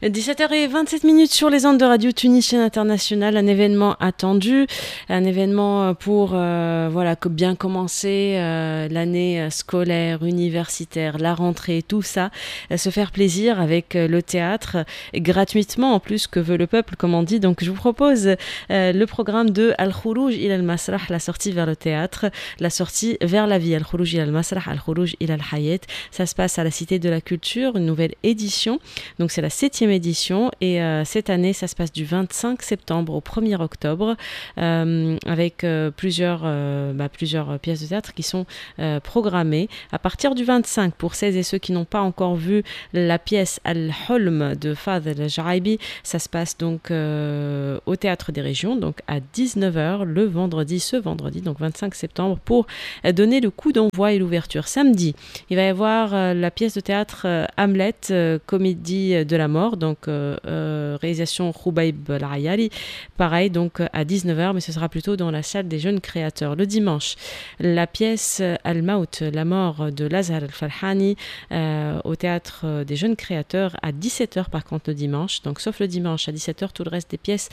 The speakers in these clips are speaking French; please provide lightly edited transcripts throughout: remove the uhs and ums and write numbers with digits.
17h27 sur les ondes de Radio Tunisienne Internationale, un événement attendu, un événement pour bien commencer l'année scolaire, universitaire, la rentrée, tout ça, se faire plaisir avec le théâtre, gratuitement en plus, que veut le peuple, comme on dit. Donc je vous propose le programme de Al-Khourouj ila al-Masrah, la sortie vers le théâtre, la sortie vers la vie. Al-Khourouj ila al-Masrah, Al-Khourouj ila al-Hayat. Ça se passe à la Cité de la Culture, une nouvelle édition. Donc c'est la 7e édition et cette année ça se passe du 25 septembre au 1er octobre avec plusieurs pièces de théâtre qui sont programmées. À partir du 25, pour celles et ceux qui n'ont pas encore vu la pièce Al-Hulm de Fadel Jaraibi, ça se passe donc au Théâtre des Régions, donc à 19h ce vendredi, donc 25 septembre, pour donner le coup d'envoi et l'ouverture. Samedi, il va y avoir la pièce de théâtre Hamlet, comédie de la mort, donc réalisation Roubaïb Al-Ayali, pareil, donc à 19h, mais ce sera plutôt dans la salle des jeunes créateurs. Le dimanche, la pièce Al-Maut, la mort de Lazar Al-Farhani, au théâtre des jeunes créateurs à 17h par contre le dimanche, donc sauf le dimanche à 17h, tout le reste des pièces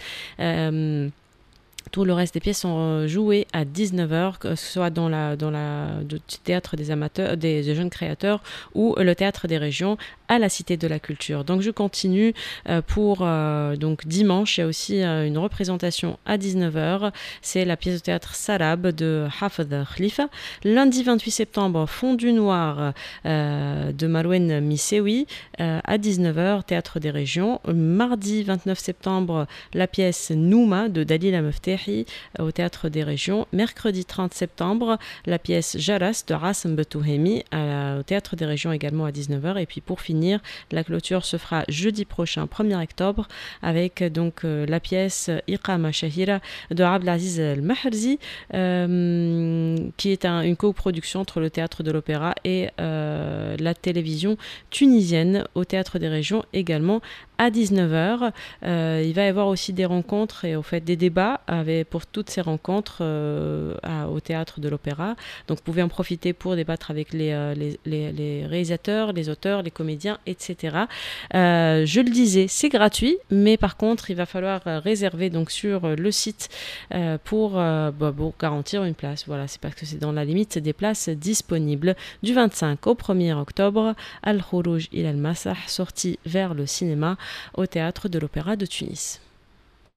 sont jouées à 19h, que ce soit dans le théâtre des amateurs, des jeunes créateurs ou le théâtre des régions à la Cité de la Culture. Donc je continue pour donc dimanche, il y a aussi une représentation à 19h, c'est la pièce de théâtre Sarab de Hafez Khalifa. Lundi 28 septembre, Fondu Noir de Marouane Missewi à 19h, théâtre des régions. Mardi 29 septembre, la pièce Nouma de Dalila Meftehi au théâtre des régions. Mercredi 30 septembre, la pièce Jaras de Rassem Betouhemi au théâtre des régions également à 19h. Et puis pour finir, la clôture se fera jeudi prochain, 1er octobre, avec donc la pièce Iqama Shahira de Abdelaziz El-Mahrzi, qui est une coproduction entre le théâtre de l'opéra et la télévision tunisienne au théâtre des régions également à 19h. Il va y avoir aussi des rencontres et au fait des débats pour toutes ces rencontres au théâtre de l'opéra. Donc vous pouvez en profiter pour débattre avec les réalisateurs, les auteurs, les comédiens, etc. Je le disais, c'est gratuit, mais par contre il va falloir réserver donc sur le site pour garantir une place. Voilà, c'est parce que c'est dans la limite des places disponibles. Du 25 au 1er octobre, Al-Khourouj ila al-Masrah, sortie vers le cinéma au théâtre de l'Opéra de Tunis.